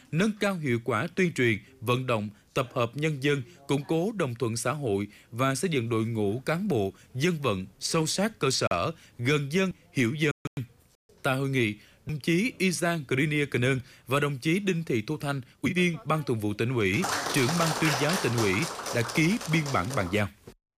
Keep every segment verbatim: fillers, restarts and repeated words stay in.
nâng cao hiệu quả tuyên truyền, vận động, tập hợp nhân dân, củng cố đồng thuận xã hội và xây dựng đội ngũ cán bộ, dân vận, sâu sát cơ sở, gần dân, hiểu dân. Tại hội nghị, đồng chí Isan Krinia Kenen và đồng chí Đinh Thị Thu Thanh, Ủy viên Ban Thường vụ Tỉnh ủy, trưởng Ban Tuyên giáo Tỉnh ủy đã ký biên bản bàn giao.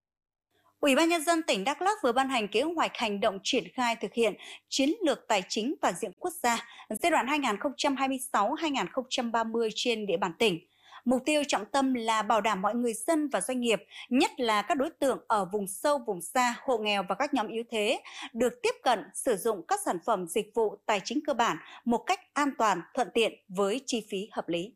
Ủy ban Nhân dân tỉnh Đắk Lắk vừa ban hành kế hoạch hành động triển khai thực hiện chiến lược tài chính toàn diện quốc gia giai đoạn hai nghìn không trăm hai mươi sáu đến hai nghìn không trăm ba mươi trên địa bàn tỉnh. Mục tiêu trọng tâm là bảo đảm mọi người dân và doanh nghiệp, nhất là các đối tượng ở vùng sâu, vùng xa, hộ nghèo và các nhóm yếu thế, được tiếp cận sử dụng các sản phẩm dịch vụ tài chính cơ bản một cách an toàn, thuận tiện với chi phí hợp lý.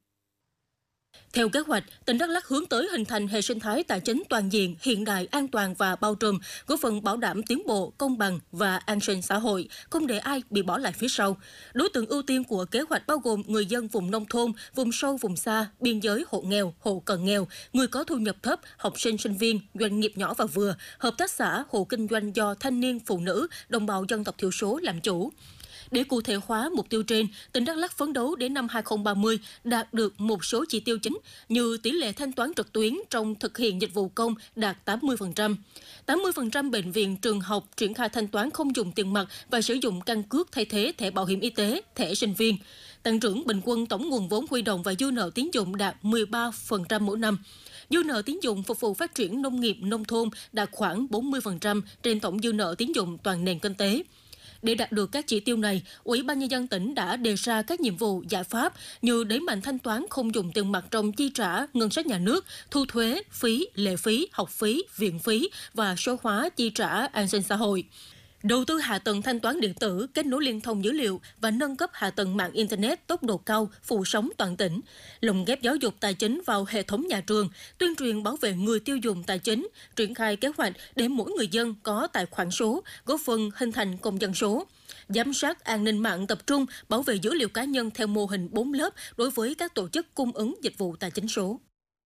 Theo kế hoạch, tỉnh Đắk Lắk hướng tới hình thành hệ sinh thái tài chính toàn diện, hiện đại, an toàn và bao trùm, góp phần bảo đảm tiến bộ, công bằng và an sinh xã hội, không để ai bị bỏ lại phía sau. Đối tượng ưu tiên của kế hoạch bao gồm người dân vùng nông thôn, vùng sâu, vùng xa, biên giới, hộ nghèo, hộ cận nghèo, người có thu nhập thấp, học sinh, sinh viên, doanh nghiệp nhỏ và vừa, hợp tác xã, hộ kinh doanh do thanh niên, phụ nữ, đồng bào dân tộc thiểu số làm chủ. Để cụ thể hóa mục tiêu trên, tỉnh Đắk Lắk phấn đấu đến năm hai nghìn không trăm ba mươi đạt được một số chỉ tiêu chính như tỷ lệ thanh toán trực tuyến trong thực hiện dịch vụ công đạt tám mươi phần trăm, tám mươi phần trăm bệnh viện, trường học triển khai thanh toán không dùng tiền mặt và sử dụng căn cước thay thế thẻ bảo hiểm y tế, thẻ sinh viên. Tăng trưởng bình quân tổng nguồn vốn huy động và dư nợ tín dụng đạt mười ba phần trăm mỗi năm. Dư nợ tín dụng phục vụ phát triển nông nghiệp nông thôn đạt khoảng bốn mươi phần trăm trên tổng dư nợ tín dụng toàn nền kinh tế. Để đạt được các chỉ tiêu này, Ủy ban Nhân dân tỉnh đã đề ra các nhiệm vụ giải pháp như đẩy mạnh thanh toán không dùng tiền mặt trong chi trả ngân sách nhà nước, thu thuế, phí, lệ phí, học phí, viện phí và số hóa chi trả an sinh xã hội. Đầu tư hạ tầng thanh toán điện tử, kết nối liên thông dữ liệu và nâng cấp hạ tầng mạng Internet tốc độ cao, phủ sóng toàn tỉnh, lồng ghép giáo dục tài chính vào hệ thống nhà trường, tuyên truyền bảo vệ người tiêu dùng tài chính, triển khai kế hoạch để mỗi người dân có tài khoản số, góp phần hình thành công dân số. Giám sát an ninh mạng tập trung bảo vệ dữ liệu cá nhân theo mô hình bốn lớp đối với các tổ chức cung ứng dịch vụ tài chính số.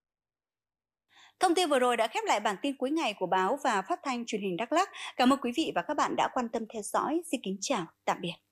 Thông tin vừa rồi đã khép lại bản tin cuối ngày của báo và phát thanh truyền hình Đắk Lắk. Cảm ơn quý vị và các bạn đã quan tâm theo dõi. Xin kính chào, tạm biệt.